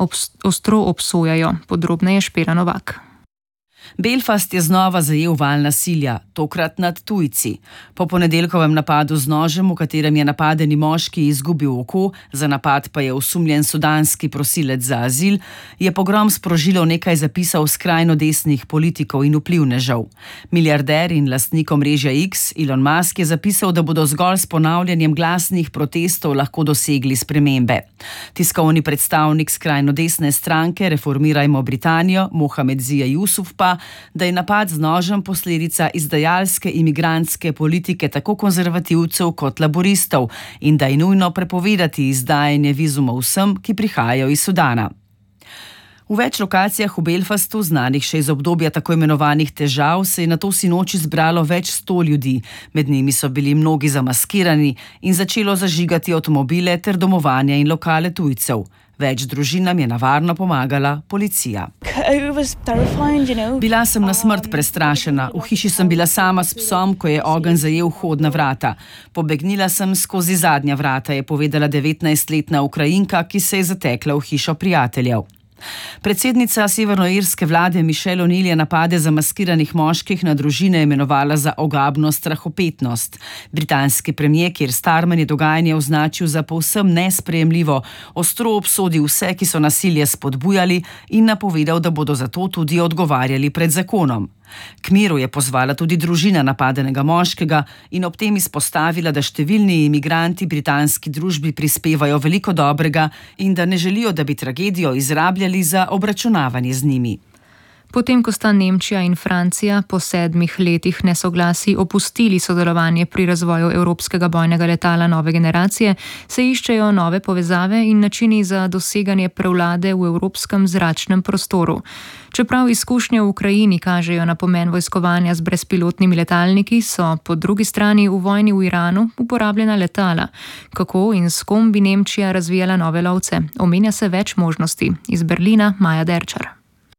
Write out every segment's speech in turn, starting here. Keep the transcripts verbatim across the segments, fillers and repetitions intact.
obs- ostro obsojajo. Podrobneje Špela Novak. Belfast je znova zajel val nasilja, tokrat nad tujci. Po ponedeljkovem napadu z nožem, v katerem je napadeni moški izgubil oko, za napad pa je osumljen sudanski prosilec za azil, je pogrom sprožilo nekaj zapisov skrajno desnih politikov in vplivnežev. Milijarder in lastnik omrežja X, Elon Musk, je zapisal, da bodo zgolj s ponavljanjem glasnih protestov lahko dosegli spremembe. Tiskovni predstavnik skrajno desne stranke Reformirajmo Britanijo, Mohamed Zia Jusuf, pa da je napad z nožem posledica izdajalske imigrantske politike tako konzervativcev kot laboristov in da je nujno prepovedati izdajanje vizumov vsem, ki prihajajo iz Sudana. V več lokacijah v Belfastu, znanih še iz obdobja tako imenovanih težav, se je nato sinoči zbralo več sto ljudi. Med njimi so bili mnogi zamaskirani in začelo zažigati avtomobile ter domovanja in lokale tujcev. Več družinam je na varno pomagala policija. Bila sem na smrt prestrašena. V hiši sem bila sama s psom, ko je ogenj zajel vhodna vrata. Pobegnila sem skozi zadnja vrata, je povedala devetnajstletna Ukrajinka, ki se je zatekla v hišo prijateljev. Predsednica severnoirske vlade Michelle O'Neill je napade zamaskiranih moških na družine imenovala za ogabno strahopetnost. Britanski premier Keir Starmer je dogajanje označil za povsem nesprejemljivo, ostro obsodil vse, ki so nasilje spodbujali in napovedal, da bodo zato tudi odgovarjali pred zakonom. K miru je pozvala tudi družina napadenega moškega in ob tem izpostavila, da številni imigranti britanski družbi prispevajo veliko dobrega in da ne želijo, da bi tragedijo izrabljali za obračunavanje z njimi. Potem, ko sta Nemčija in Francija po sedmih letih nesoglasij opustili sodelovanje pri razvoju evropskega bojnega letala nove generacije, se iščejo nove povezave in načini za doseganje prevlade v evropskem zračnem prostoru. Čeprav izkušnje v Ukrajini kažejo na pomen vojskovanja z brezpilotnimi letalniki, so po drugi strani v vojni v Iranu uporabljena letala. Kako in s kom bi Nemčija razvijala nove lovce? Omenja se več možnosti. Iz Berlina Maja Derčar.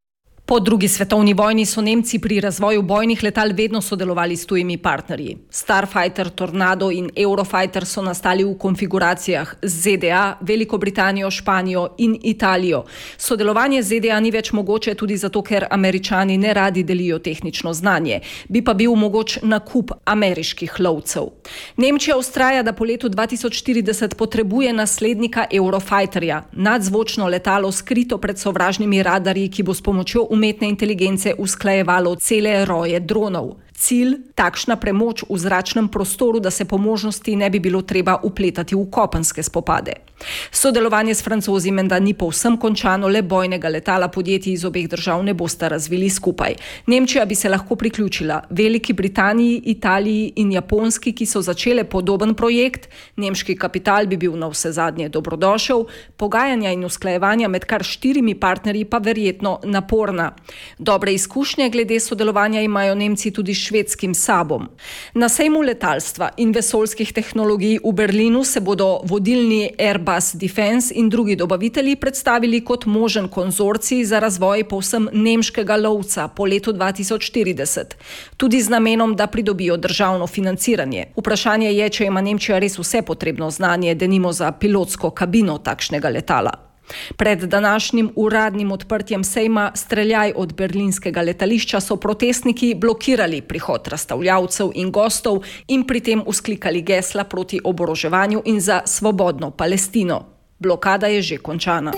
Po drugi svetovni vojni so Nemci pri razvoju bojnih letal vedno sodelovali s tujimi partnerji. Starfighter, Tornado in Eurofighter so nastali v konfiguracijah z Z D A, Veliko Britanijo, Španijo in Italijo. Sodelovanje z Z D A ni več mogoče tudi zato, ker Američani ne radi delijo tehnično znanje. Bi pa bil mogoč nakup ameriških lovcev. Nemčija vztraja, da po letu dva tisoč štirideset potrebuje naslednika Eurofighterja, nadzvočno letalo skrito pred sovražnimi radarji, ki bo s pomočjo umetne inteligence usklajevalo cele roje dronov. Cilj, takšna premoč v zračnem prostoru, da se po možnosti ne bi bilo treba upletati v kopenske spopade. Sodelovanje s Francozi menda ni povsem končano, le bojnega letala podjetij iz obeh držav ne bosta razvili skupaj. Nemčija bi se lahko priključila Veliki Britaniji, Italiji in Japonski, ki so začele podoben projekt. Nemški kapital bi bil na vse zadnje dobrodošel, pogajanja in usklajevanja med kar štirimi partnerji pa verjetno naporna. Dobre izkušnje glede sodelovanja imajo Nemci tudi s švedskim Saabom. Na sejmu letalstva in vesoljskih tehnologij v Berlinu se bodo vodilni Airbus Defence in drugi dobavitelji predstavili kot možen konzorcij za razvoj povsem nemškega lovca po letu dva tisoč štirideset. Tudi z namenom, da pridobijo državno financiranje. Vprašanje je, če ima Nemčija res vse potrebno znanje, denimo za pilotsko kabino takšnega letala. Pred današnjim uradnim odprtjem sejma streljaj od berlinskega letališča so protestniki blokirali prihod razstavljavcev in gostov in pri tem vzklikali gesla proti oboroževanju in za svobodno Palestino. Blokada je že končana.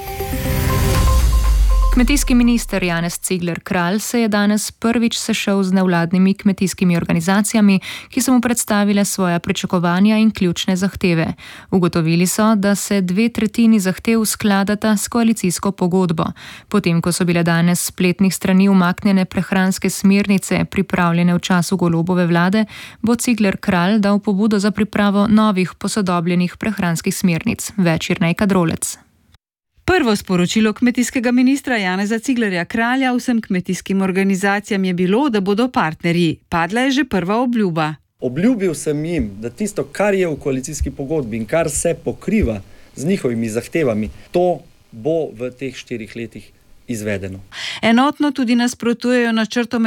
Kmetijski minister Janez Cigler Kralj se je danes prvič sešel z nevladnimi kmetijskimi organizacijami, ki so mu predstavile svoja pričakovanja in ključne zahteve. Ugotovili so, da se dve tretjini zahtev skladata s koalicijsko pogodbo. Potem, ko so bile danes s spletnih strani umaknjene prehranske smernice, pripravljene v času Golobove vlade, bo Cigler Kralj dal pobudo za pripravo novih posodobljenih prehranskih smernic. Več Jernej Kadrolec. Prvo sporočilo kmetijskega ministra Janeza Ciglerja Kralja vsem kmetijskim organizacijam je bilo, da bodo partnerji. Padla je že prva obljuba. Obljubil sem jim, da tisto, kar je v koalicijski pogodbi in kar se pokriva z njihovimi zahtevami, to bo v teh štirih letih izvedeno. Enotno tudi nasprotujejo načrtom